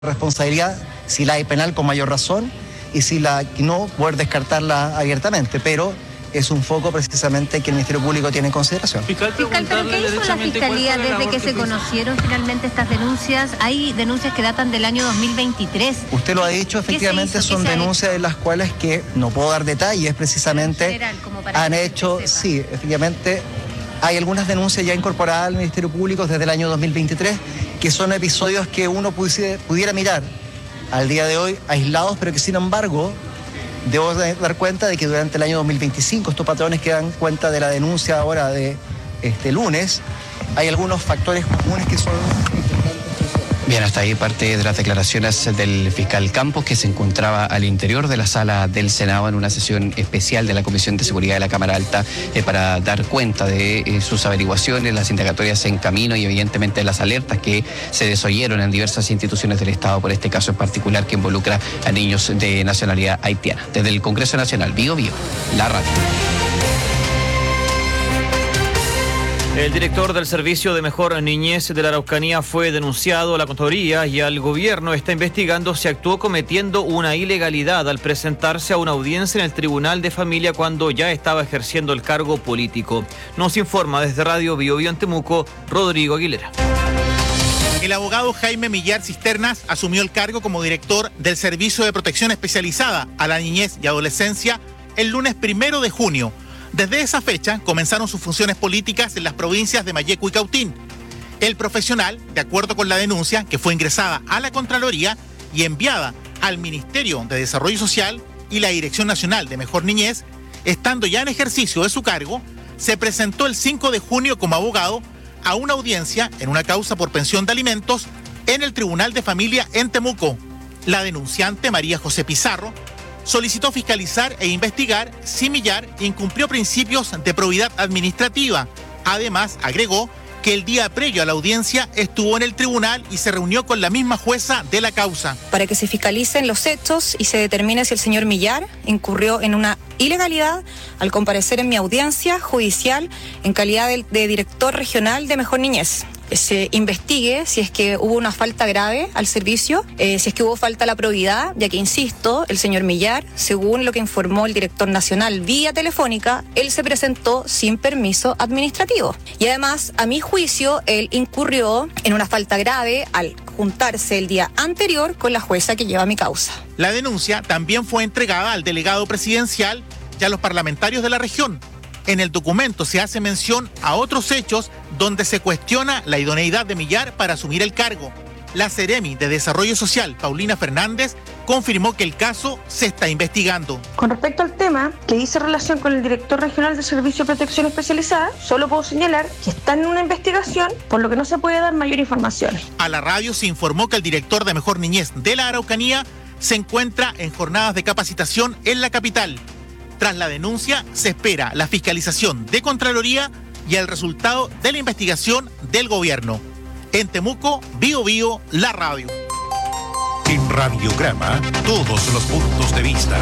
responsabilidad, si la hay penal con mayor razón y si la no, poder descartarla abiertamente, pero es un foco precisamente que el Ministerio Público tiene en consideración. Fiscal, ¿pero qué hizo la Fiscalía desde que se conocieron finalmente estas denuncias? Hay denuncias que datan del año 2023. Usted lo ha dicho, efectivamente son denuncias en las cuales que no puedo dar detalles, precisamente han hecho, sí, efectivamente, hay algunas denuncias ya incorporadas al Ministerio Público desde el año 2023, que son episodios que uno pudiera mirar al día de hoy aislados, pero que sin embargo debo dar cuenta de que durante el año 2025, estos patrones que dan cuenta de la denuncia ahora de este lunes, hay algunos factores comunes que son importantes. Bien, hasta ahí parte de las declaraciones del fiscal Campos, que se encontraba al interior de la sala del Senado en una sesión especial de la Comisión de Seguridad de la Cámara Alta para dar cuenta de sus averiguaciones, las indagatorias en camino y evidentemente las alertas que se desoyeron en diversas instituciones del Estado por este caso en particular que involucra a niños de nacionalidad haitiana. Desde el Congreso Nacional, Bio, la radio. El director del Servicio de Mejor Niñez de la Araucanía fue denunciado a la Contraloría y al gobierno está investigando si actuó cometiendo una ilegalidad al presentarse a una audiencia en el Tribunal de Familia cuando ya estaba ejerciendo el cargo político. Nos informa desde Radio Bio en Temuco, Rodrigo Aguilera. El abogado Jaime Millar Cisternas asumió el cargo como director del Servicio de Protección Especializada a la Niñez y Adolescencia el lunes 1 de junio. Desde esa fecha comenzaron sus funciones políticas en las provincias de Malleco y Cautín. El profesional, de acuerdo con la denuncia que fue ingresada a la Contraloría y enviada al Ministerio de Desarrollo Social y la Dirección Nacional de Mejor Niñez, estando ya en ejercicio de su cargo, se presentó el 5 de junio como abogado a una audiencia en una causa por pensión de alimentos en el Tribunal de Familia en Temuco. La denunciante, María José Pizarro, solicitó fiscalizar e investigar si Millar incumplió principios de probidad administrativa. Además, agregó que el día previo a la audiencia estuvo en el tribunal y se reunió con la misma jueza de la causa. Para que se fiscalicen los hechos y se determine si el señor Millar incurrió en una ilegalidad al comparecer en mi audiencia judicial en calidad de director regional de Mejor Niñez. Se investigue si es que hubo una falta grave al servicio, si es que hubo falta a la probidad, ya que, insisto, el señor Millar, según lo que informó el director nacional vía telefónica, él se presentó sin permiso administrativo. Y además, a mi juicio, él incurrió en una falta grave al juntarse el día anterior con la jueza que lleva mi causa. La denuncia también fue entregada al delegado presidencial y a los parlamentarios de la región. En el documento se hace mención a otros hechos donde se cuestiona la idoneidad de Millar para asumir el cargo. La Seremi de Desarrollo Social, Paulina Fernández, confirmó que el caso se está investigando. Con respecto al tema que dice relación con el director regional de Servicio de Protección Especializada, solo puedo señalar que está en una investigación, por lo que no se puede dar mayor información. A la radio se informó que el director de Mejor Niñez de la Araucanía se encuentra en jornadas de capacitación en la capital. Tras la denuncia, se espera la fiscalización de Contraloría y el resultado de la investigación del gobierno. En Temuco, Bio, la radio. En Radiograma, todos los puntos de vista.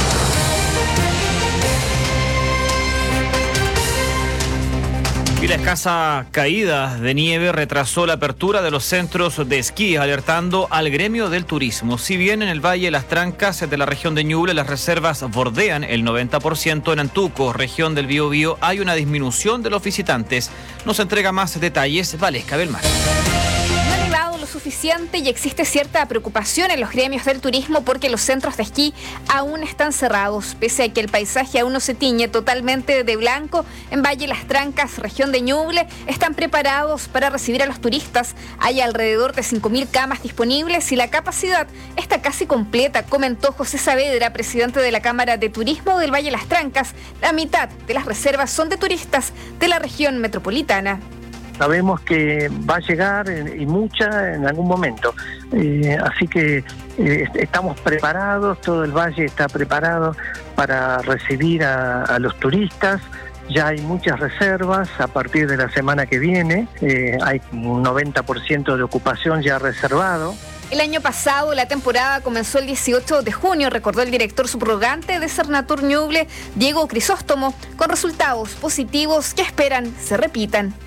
Y la escasa caída de nieve retrasó la apertura de los centros de esquí, alertando al gremio del turismo. Si bien en el Valle de las Trancas de la región de Ñuble las reservas bordean el 90%, en Antuco, región del Biobío, hay una disminución de los visitantes. Nos entrega más detalles Valesca Belmar. Suficiente y existe cierta preocupación en los gremios del turismo porque los centros de esquí aún están cerrados, pese a que el paisaje aún no se tiñe totalmente de blanco. En Valle Las Trancas, región de Ñuble, están preparados para recibir a los turistas. Hay alrededor de 5.000 camas disponibles y la capacidad está casi completa, comentó José Saavedra, presidente de la Cámara de Turismo del Valle Las Trancas. La mitad de las reservas son de turistas de la región metropolitana. Sabemos que va a llegar y mucha en algún momento, así que estamos preparados, todo el valle está preparado para recibir a los turistas. Ya hay muchas reservas a partir de la semana que viene, hay un 90% de ocupación ya reservado. El año pasado la temporada comenzó el 18 de junio, recordó el director subrogante de Cernatur Ñuble, Diego Crisóstomo, con resultados positivos que esperan se repitan.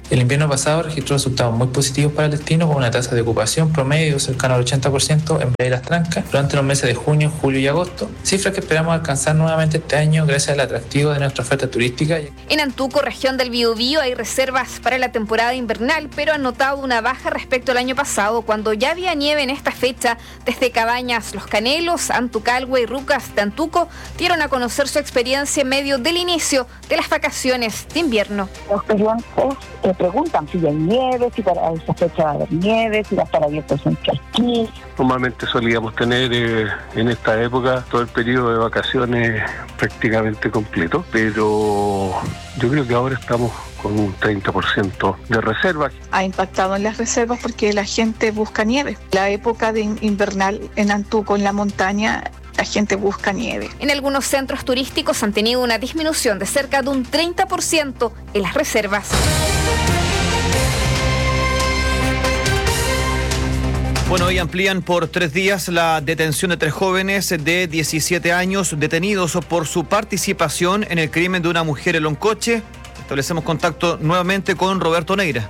El invierno pasado registró resultados muy positivos para el destino, con una tasa de ocupación promedio cercana al 80% en Bahía Las Trancas durante los meses de junio, julio y agosto, cifras que esperamos alcanzar nuevamente este año gracias al atractivo de nuestra oferta turística. En Antuco, región del Biobío, hay reservas para la temporada invernal, pero han notado una baja respecto al año pasado, cuando ya había nieve en esta fecha. Desde Cabañas, Los Canelos, Antucalgua y Rucas de Antuco dieron a conocer su experiencia en medio del inicio de las vacaciones de invierno. Los clientes preguntan si hay nieve, si para esa fecha va a haber nieve, si va a estar abierto el centro de esquí. Normalmente solíamos tener en esta época todo el periodo de vacaciones prácticamente completo, pero yo creo que ahora estamos con un 30% de reservas. Ha impactado en las reservas porque la gente busca nieve. La época de invernal en Antuco, en la montaña, la gente busca nieve. En algunos centros turísticos han tenido una disminución de cerca de un 30% en las reservas. Bueno, hoy amplían por 3 días la detención de 3 jóvenes de 17 años detenidos por su participación en el crimen de una mujer en Loncoche. Establecemos contacto nuevamente con Roberto Neira.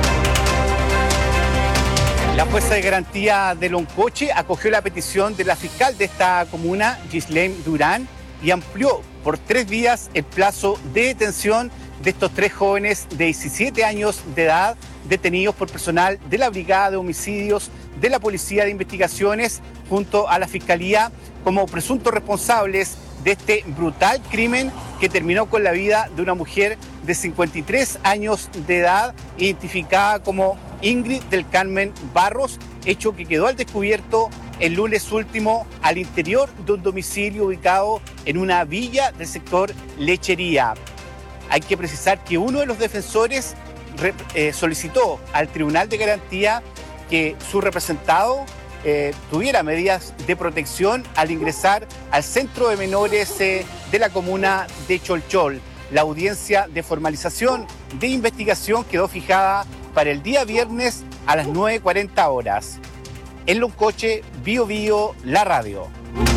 La jueza de garantía de Loncoche acogió la petición de la fiscal de esta comuna, Gislaine Durán, y amplió por 3 días el plazo de detención de estos 3 jóvenes de 17 años de edad detenidos por personal de la Brigada de Homicidios de la Policía de Investigaciones junto a la Fiscalía como presuntos responsables de este brutal crimen que terminó con la vida de una mujer de 53 años de edad, identificada como Ingrid del Carmen Barros, hecho que quedó al descubierto el lunes último al interior de un domicilio ubicado en una villa del sector Lechería. Hay que precisar que uno de los defensores solicitó al Tribunal de Garantía que su representado tuviera medidas de protección al ingresar al centro de menores de la comuna de Cholchol. La audiencia de formalización de investigación quedó fijada para el día viernes a las 9:40 horas. En Loncoche, Biobío, la radio.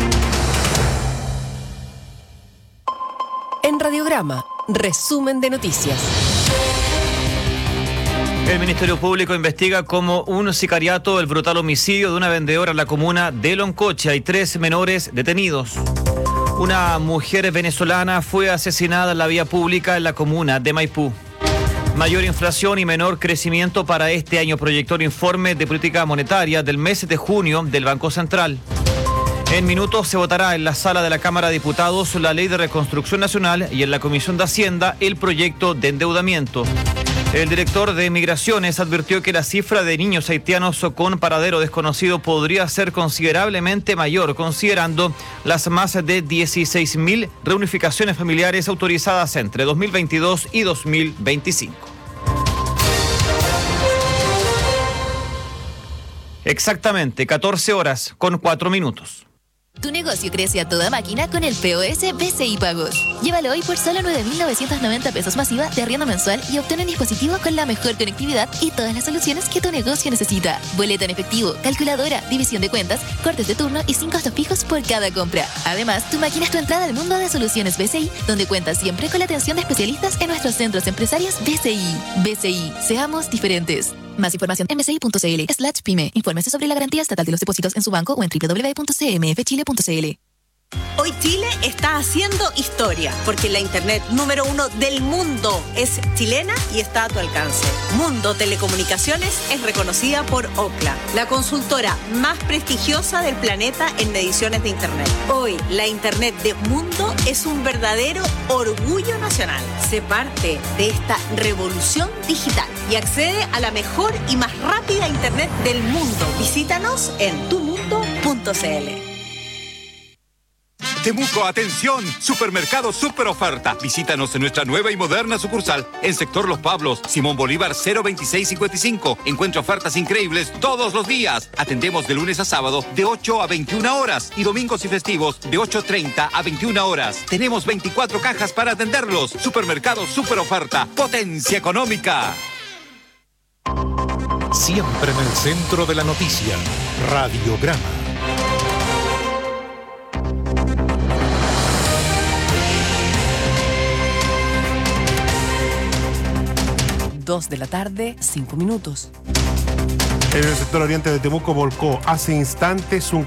En Radiograma, resumen de noticias. El Ministerio Público investiga como un sicariato el brutal homicidio de una vendedora en la comuna de Loncoche. Hay 3 menores detenidos. Una mujer venezolana fue asesinada en la vía pública en la comuna de Maipú. Mayor inflación y menor crecimiento para este año, proyectó el informe de política monetaria del mes de junio del Banco Central. En minutos se votará en la sala de la Cámara de Diputados la Ley de Reconstrucción Nacional y en la Comisión de Hacienda el proyecto de endeudamiento. El director de Migraciones advirtió que la cifra de niños haitianos con paradero desconocido podría ser considerablemente mayor, considerando las más de 16.000 reunificaciones familiares autorizadas entre 2022 y 2025. Exactamente 14 horas con 4 minutos. Tu negocio crece a toda máquina con el POS BCI Pagos. Llévalo hoy por solo 9.990 pesos masiva de arriendo mensual y obtén un dispositivo con la mejor conectividad y todas las soluciones que tu negocio necesita. Boleta en efectivo, calculadora, división de cuentas, cortes de turno y 5 costos fijos por cada compra. Además, tu máquina es tu entrada al mundo de soluciones BCI, donde cuentas siempre con la atención de especialistas en nuestros centros empresarios BCI. BCI, seamos diferentes. Más información en bci.cl/pyme. Infórmese sobre la garantía estatal de los depósitos en su banco o en www.cmfchile.cl. Hoy Chile está haciendo historia, porque la internet número 1 del mundo es chilena y está a tu alcance. Mundo Telecomunicaciones es reconocida por Ookla, la consultora más prestigiosa del planeta en mediciones de internet. Hoy, la internet de Mundo es un verdadero orgullo nacional. Sé parte de esta revolución digital y accede a la mejor y más rápida internet del mundo. Visítanos en tumundo.cl. Temuco, atención, supermercado super oferta. Visítanos en nuestra nueva y moderna sucursal en sector Los Pablos, Simón Bolívar 02655. Encuentra ofertas increíbles todos los días. Atendemos de lunes a sábado de 8 a 21 horas y domingos y festivos de 8:30 a 21 horas. Tenemos 24 cajas para atenderlos. Supermercado super oferta, potencia económica. Siempre en el centro de la noticia, Radiograma. 2 de la tarde, 5 minutos. En el sector oriente de Temuco volcó hace instantes un